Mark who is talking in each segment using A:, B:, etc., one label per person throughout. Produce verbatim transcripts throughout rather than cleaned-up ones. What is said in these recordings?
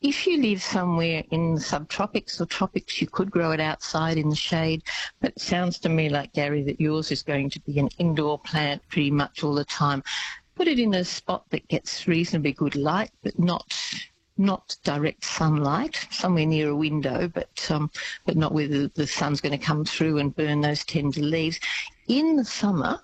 A: If you live somewhere in the subtropics or tropics, you could grow it outside in the shade. But it sounds to me like, Gary, that yours is going to be an indoor plant pretty much all the time. Put it in a spot that gets reasonably good light, but not not direct sunlight, somewhere near a window, but um, but not where the, the sun's going to come through and burn those tender leaves. In the summer,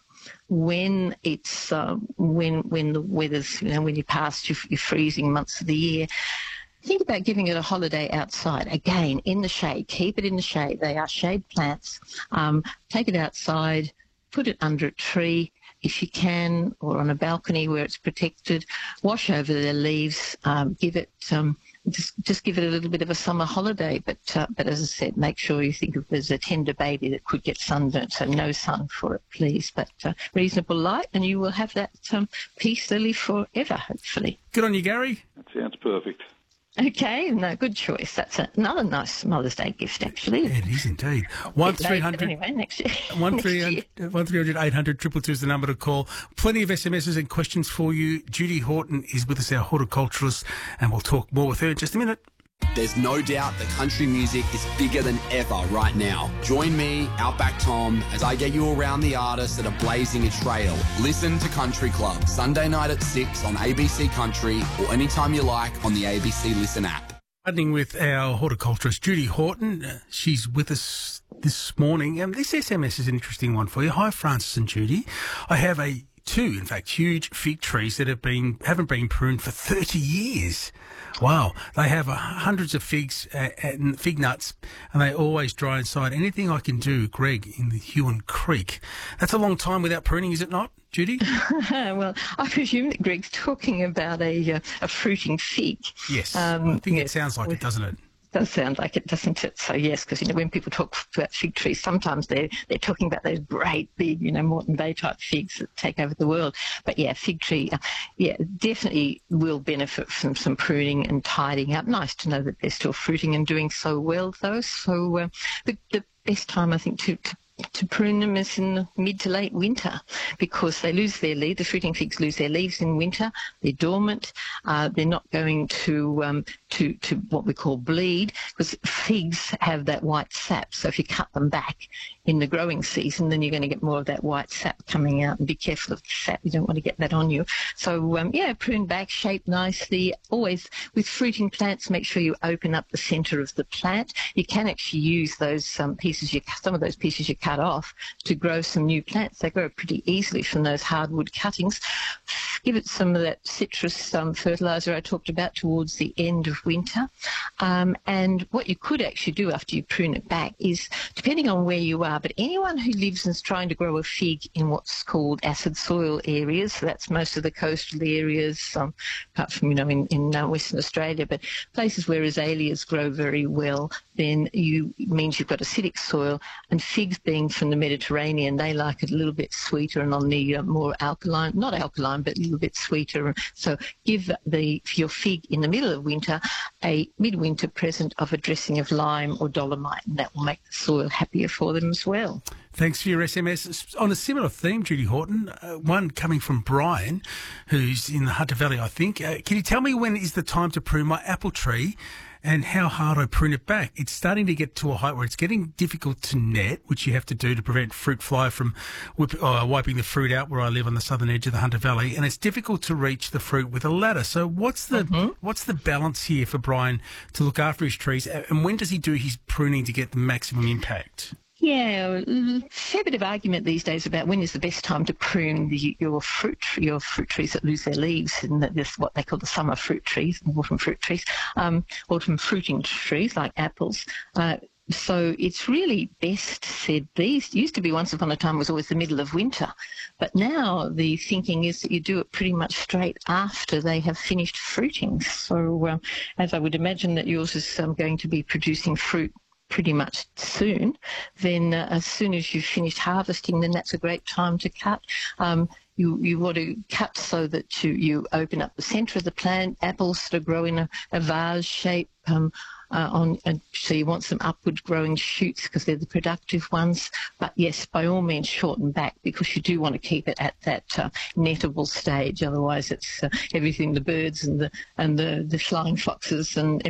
A: when it's uh, when when the weather's, you know, when you're past your, your freezing months of the year, think about giving it a holiday outside. Again, in the shade. Keep it in the shade. They are shade plants. Um, take it outside, put it under a tree if you can, or on a balcony where it's protected. Wash over the leaves. Um, give it um, just just give it a little bit of a summer holiday. But uh, but as I said, make sure you think if there's a tender baby that could get sunburnt, so no sun for it, please. But uh, reasonable light, and you will have that um, peace lily forever, hopefully.
B: Good on you, Gary.
C: That sounds perfect.
A: Okay, no, good choice. That's another nice Mother's Day gift, actually.
B: Yeah, it is indeed. One three hundred
A: anyway, next year.
B: One three hundred one three hundred eight hundred two two two is the number to call. Plenty of S M Ses and questions for you. Judy Horton is with us, our horticulturalist, and we'll talk more with her in just a minute.
D: There's no doubt that country music is bigger than ever right now. Join me, Outback Tom, as I get you around the artists that are blazing a trail. Listen to Country Club, Sunday night at six on A B C Country, or anytime you like on the A B C Listen app.
B: Partnering with our horticulturist, Judy Horton. Uh, she's with us this morning. And this S M S is an interesting one for you. Hi, Francis and Judy. I have a two, in fact, huge fig trees that have been haven't been pruned for thirty years. Wow. They have uh, hundreds of figs uh, and fig nuts, and they always dry inside. Anything I can do, Greg, in the Huon Creek. That's a long time without pruning, is it not, Judy?
A: Well, I presume that Greg's talking about a uh, a fruiting fig.
B: Yes.
A: Um,
B: I think
A: yes,
B: it sounds like it, doesn't it?
A: Does sound like it, doesn't it? So yes, because, you know, when people talk about fig trees, sometimes they're they're talking about those great big, you know, Moreton Bay type figs that take over the world. But yeah, fig tree, uh, yeah, definitely will benefit from some pruning and tidying up. Nice to know that they're still fruiting and doing so well, though. So uh, the the best time, I think, to, to to prune them is in the mid to late winter, because they lose their leaves. The fruiting figs lose their leaves in winter. They're dormant. Uh, they're not going to um, to to what we call bleed, because figs have that white sap. So if you cut them back in the growing season, then you're going to get more of that white sap coming out. And be careful of the sap. You don't want to get that on you. So um, yeah, prune back, shape nicely. Always with fruiting plants, make sure you open up the centre of the plant. You can actually use those um, pieces you some of those pieces you cut cut off to grow some new plants. They grow pretty easily from those hardwood cuttings. Give it some of that citrus um, fertiliser I talked about towards the end of winter. Um, and what you could actually do after you prune it back is, depending on where you are, but anyone who lives and is trying to grow a fig in what's called acid soil areas, so that's most of the coastal areas, um, apart from, you know, in, in uh, Western Australia, but places where azaleas grow very well, then you means you've got acidic soil. And figs being from the Mediterranean, they like it a little bit sweeter and on the uh, more alkaline, not alkaline, but a little bit sweeter. So give the your fig in the middle of winter a midwinter present of a dressing of lime or dolomite, and that will make the soil happier for them as well.
B: Thanks for your S M S. On a similar theme, Judy Horton, uh, one coming from Brian, who's in the Hunter Valley, I think. Uh, can you tell me when is the time to prune my apple tree and how hard I prune it back? It's starting to get to a height where it's getting difficult to net, which you have to do to prevent fruit fly from whip, uh, wiping the fruit out where I live on the southern edge of the Hunter Valley, and it's difficult to reach the fruit with a ladder. So what's the mm-hmm. what's the balance here for Brian to look after his trees, and when does he do his pruning to get the maximum impact?
A: Yeah, a fair bit of argument these days about when is the best time to prune the, your fruit your fruit trees that lose their leaves, and this what they call the summer fruit trees, autumn fruit trees, um, autumn fruiting trees like apples. Uh, so it's really best said, these used to be once upon a time was always the middle of winter, but now the thinking is that you do it pretty much straight after they have finished fruiting. So uh, as I would imagine that yours is um, going to be producing fruit pretty much soon, then uh, as soon as you've finished harvesting, then that's a great time to cut. Um, you, you want to cut so that you, you open up the centre of the plant. Apples sort of grow in a, a vase shape, um, uh, on, and so you want some upward growing shoots because they're the productive ones. But yes, by all means shorten back, because you do want to keep it at that uh, nettable stage. Otherwise it's uh, everything, the birds and the and the, the flying foxes and